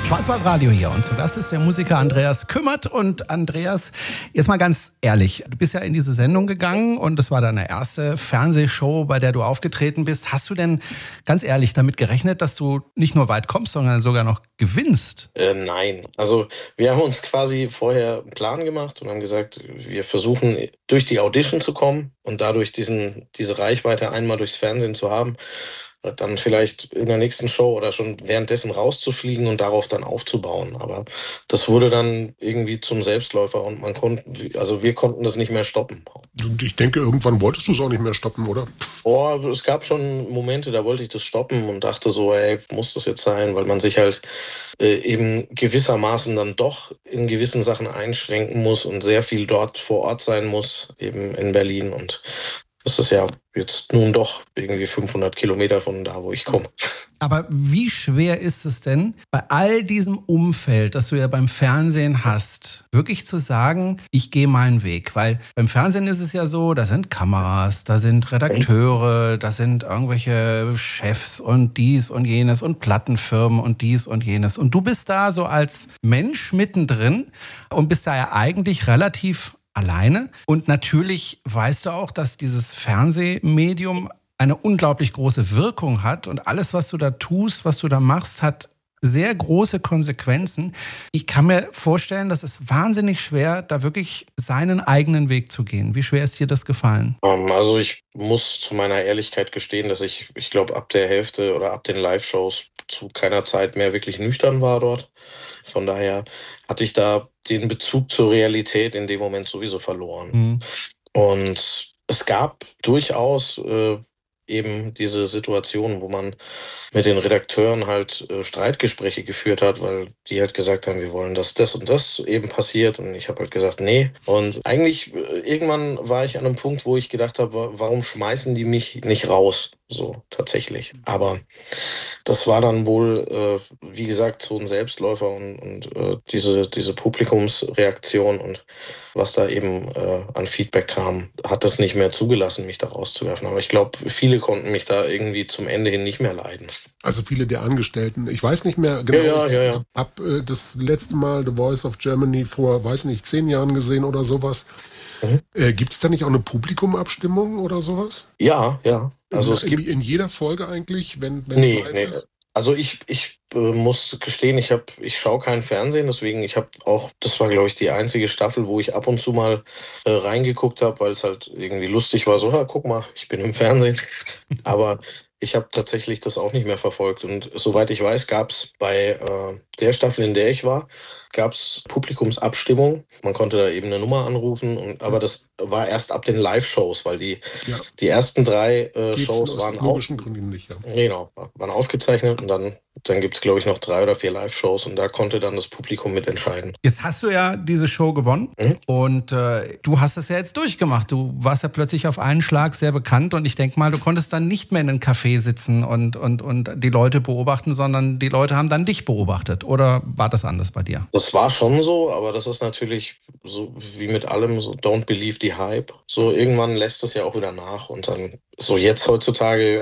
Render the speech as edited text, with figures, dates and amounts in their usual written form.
Schwarzwaldradio hier und zu Gast ist der Musiker Andreas Kümmert. Und Andreas, jetzt mal ganz ehrlich, du bist ja in diese Sendung gegangen und das war deine erste Fernsehshow, bei der du aufgetreten bist. Hast du denn ganz ehrlich damit gerechnet, dass du nicht nur weit kommst, sondern sogar noch gewinnst? Nein, also wir haben uns quasi vorher einen Plan gemacht und haben gesagt, wir versuchen durch die Audition zu kommen und dadurch diese Reichweite einmal durchs Fernsehen zu haben, dann vielleicht in der nächsten Show oder schon währenddessen rauszufliegen und darauf dann aufzubauen. Aber das wurde dann irgendwie zum Selbstläufer und wir konnten das nicht mehr stoppen. Und ich denke, irgendwann wolltest du es auch nicht mehr stoppen, oder? Es gab schon Momente, da wollte ich das stoppen und dachte so, ey, muss das jetzt sein, weil man sich halt eben gewissermaßen dann doch in gewissen Sachen einschränken muss und sehr viel dort vor Ort sein muss, eben in Berlin. Und das ist ja jetzt nun doch irgendwie 500 Kilometer von da, wo ich komme. Aber wie schwer ist es denn, bei all diesem Umfeld, das du ja beim Fernsehen hast, wirklich zu sagen, ich gehe meinen Weg? Weil beim Fernsehen ist es ja so, da sind Kameras, da sind Redakteure, da sind irgendwelche Chefs und dies und jenes und Plattenfirmen und dies und jenes. Und du bist da so als Mensch mittendrin und bist da ja eigentlich relativ alleine. Und natürlich weißt du auch, dass dieses Fernsehmedium eine unglaublich große Wirkung hat und alles, was du da tust, was du da machst, hat sehr große Konsequenzen. Ich kann mir vorstellen, das ist wahnsinnig schwer, da wirklich seinen eigenen Weg zu gehen. Wie schwer ist dir das gefallen? Also ich muss zu meiner Ehrlichkeit gestehen, dass ich glaube, ab der Hälfte oder ab den Live-Shows zu keiner Zeit mehr wirklich nüchtern war dort. Von daher hatte ich da den Bezug zur Realität in dem Moment sowieso verloren. Mhm. Und es gab durchaus eben diese Situation, wo man mit den Redakteuren halt Streitgespräche geführt hat, weil die halt gesagt haben, wir wollen, dass das und das eben passiert. Und ich habe halt gesagt, nee. Und eigentlich irgendwann war ich an einem Punkt, wo ich gedacht habe, warum schmeißen die mich nicht raus? So tatsächlich. Aber das war dann wohl, wie gesagt, so ein Selbstläufer und diese Publikumsreaktion und was da eben an Feedback kam, hat das nicht mehr zugelassen, mich da rauszuwerfen. Aber ich glaube, viele konnten mich da irgendwie zum Ende hin nicht mehr leiden. Also viele der Angestellten. Ich weiß nicht mehr genau. Ja. Ich habe das letzte Mal The Voice of Germany vor, 10 Jahren gesehen oder sowas. Gibt es da nicht auch eine Publikumabstimmung oder sowas? Ja. Also es gibt in jeder Folge eigentlich, wenn es live ist? Also ich muss gestehen, ich schaue kein Fernsehen, deswegen das war glaube ich die einzige Staffel, wo ich ab und zu mal reingeguckt habe, weil es halt irgendwie lustig war, so, guck mal, ich bin im Fernsehen. Aber ich habe tatsächlich das auch nicht mehr verfolgt und soweit ich weiß, gab es bei der Staffel, in der ich war, gab es Publikumsabstimmung. Man konnte da eben eine Nummer anrufen, aber das war erst ab den Live-Shows, weil die ersten 3 Shows waren logischen Gründen nicht, ja. Genau, waren aufgezeichnet und dann gibt es, glaube ich, noch 3 oder 4 Live-Shows und da konnte dann das Publikum mitentscheiden. Jetzt hast du ja diese Show gewonnen und du hast es ja jetzt durchgemacht. Du warst ja plötzlich auf einen Schlag sehr bekannt und ich denke mal, du konntest dann nicht mehr in einem Café sitzen und die Leute beobachten, sondern die Leute haben dann dich beobachtet. Oder war das anders bei dir? Das war schon so, aber das ist natürlich so wie mit allem so, don't believe the hype. So irgendwann lässt es ja auch wieder nach und dann so jetzt heutzutage